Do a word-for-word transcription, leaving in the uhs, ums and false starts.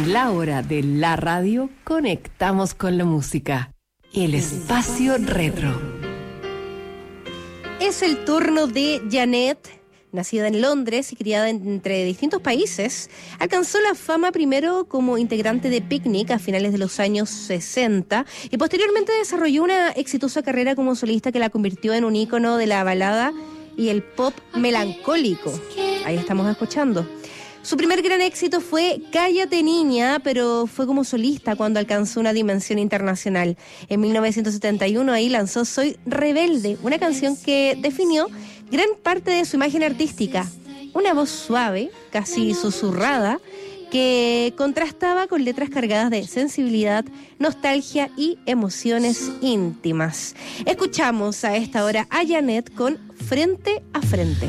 la hora de la radio, conectamos con la música. El espacio retro. Es el turno de Janet. Nacida en Londres y criada entre distintos países, alcanzó la fama primero como integrante de Picnic a finales de los años sesenta y posteriormente desarrolló una exitosa carrera como solista que la convirtió en un ícono de la balada y el pop melancólico. Ahí estamos escuchando. Su primer gran éxito fue Cállate Niña, pero fue como solista cuando alcanzó una dimensión internacional. En mil novecientos setenta y uno ahí lanzó Soy Rebelde, una canción que definió gran parte de su imagen artística. Una voz suave, casi susurrada, que contrastaba con letras cargadas de sensibilidad, nostalgia y emociones íntimas. Escuchamos a esta hora a Janet con Frente a Frente.